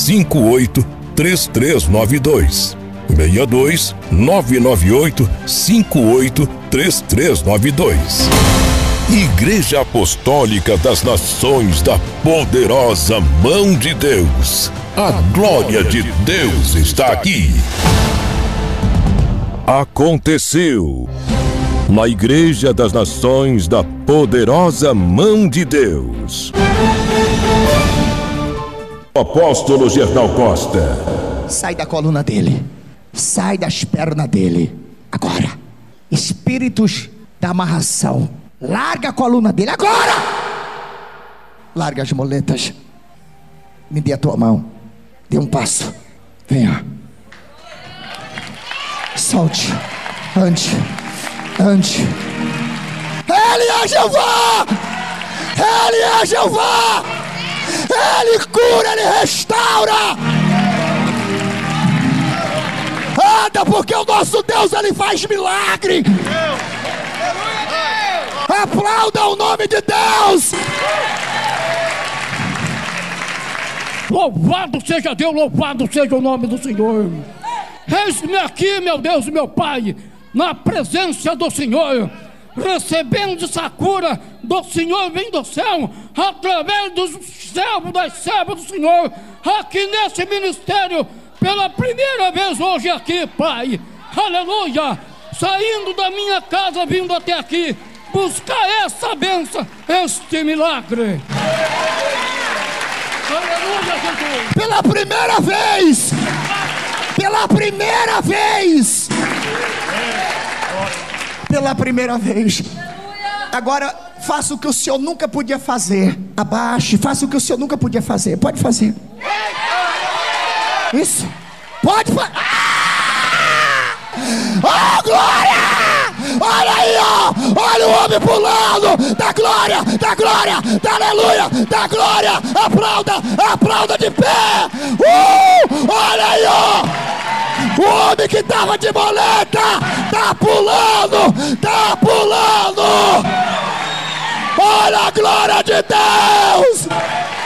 62-998-58-3392. 62-998-58-3392. Igreja Apostólica das Nações da Poderosa Mão de Deus. A glória de Deus está aqui. Aconteceu na Igreja das Nações da Poderosa Mão de Deus. Apóstolo Gerdau Costa. Sai da coluna dele, sai das pernas dele. Agora, espíritos da amarração, larga a coluna dele agora. Larga as muletas. Me dê a tua mão. Dê um passo. Venha. Solte. Ande. Ande. Ele é Jeová. Ele é Jeová. Ele cura, ele restaura. Anda, porque o nosso Deus, ele faz milagre. Aplauda o nome de Deus. Louvado seja Deus, louvado seja o nome do Senhor. Eis-me aqui, meu Deus e meu Pai, na presença do Senhor, recebendo essa cura do Senhor vem do céu, através dos servos das servas do Senhor, aqui nesse ministério, pela primeira vez hoje aqui, Pai, aleluia, saindo da minha casa, vindo até aqui, buscar essa bênção, este milagre. Aleluia, Jesus. Pela primeira vez, pela primeira vez, pela primeira vez. Agora, faça o que o senhor nunca podia fazer. Abaixe, faça o que o senhor nunca podia fazer. Pode fazer. Isso. Pode fazer. Oh, glória! Olha aí, ó. Olha o homem pulando. Da glória, da glória, da aleluia, da glória. Aplauda, aplauda de pé. Olha aí, ó. O homem que estava de boleta tá pulando, tá pulando. Olha a glória de Deus.